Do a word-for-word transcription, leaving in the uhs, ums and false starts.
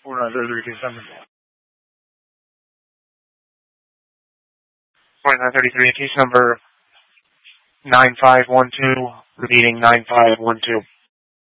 four nine zero three, case number. four nine three three, case number nine five one two, repeating nine five one two.